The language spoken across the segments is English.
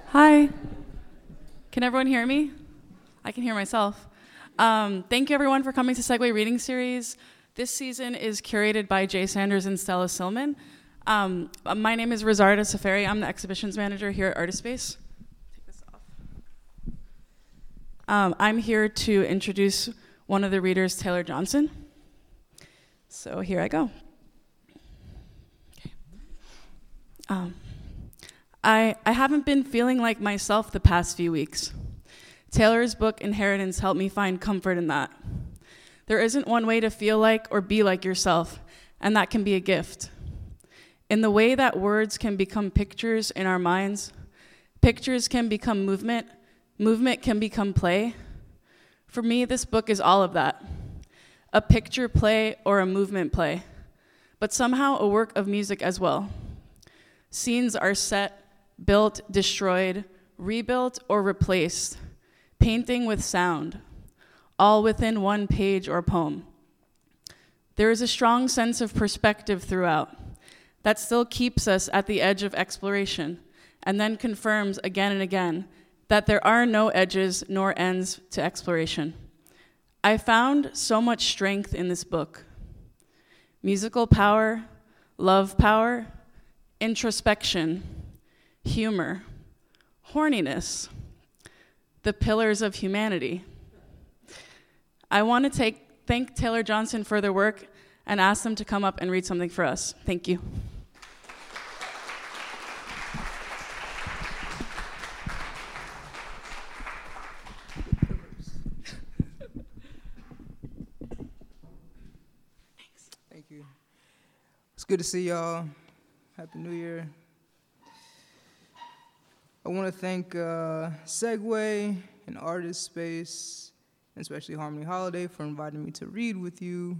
Hi. Can everyone hear me? I can hear myself. Thank you everyone for coming to Segway Reading Series. This season is curated by Jay Sanders and Stella Silman. My name is Rizarda Safari. I'm the exhibitions manager here at Artist Space. Take this off. I'm here to introduce one of the readers, Taylor Johnson. So here I go. Okay. I haven't been feeling like myself the past few weeks. Taylor's book, Inheritance, helped me find comfort in that. There isn't one way to feel like or be like yourself, and that can be a gift. In the way that words can become pictures in our minds, pictures can become movement, movement can become play. For me, this book is all of that. A picture play or a movement play, but somehow a work of music as well. Scenes are set, built, destroyed, rebuilt, or replaced, painting with sound, all within one page or poem. There is a strong sense of perspective throughout that still keeps us at the edge of exploration and then confirms again and again that there are no edges nor ends to exploration. I found so much strength in this book. Musical power, love power, introspection, humor, horniness, the pillars of humanity. I want to thank Taylor Johnson for their work and ask them to come up and read something for us. Thank you. Thank you. It's good to see y'all. Happy New Year. I want to thank Segway and Artist Space, and especially Harmony Holiday for inviting me to read with you.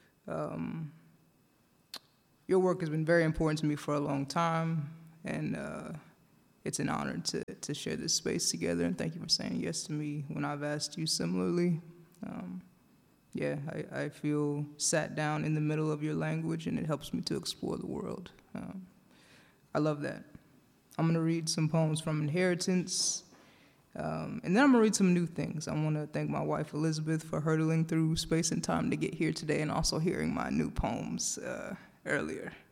Your work has been very important to me for a long time, and it's an honor to share this space together, and thank you for saying yes to me when I've asked you similarly. I feel sat down in the middle of your language, and it helps me to explore the world. I love that. I'm going to read some poems from Inheritance, and then I'm going to read some new things. I want to thank my wife, Elizabeth, for hurtling through space and time to get here today and also hearing my new poems earlier.